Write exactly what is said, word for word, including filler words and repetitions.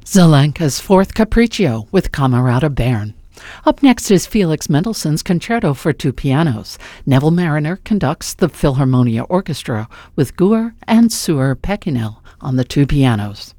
Zelenka's Fourth Capriccio with Camerata Bern. Up next is Felix Mendelssohn's Concerto for Two Pianos. Neville Marriner conducts the Philharmonia Orchestra with Guer and Suhr Pekinel on the two pianos.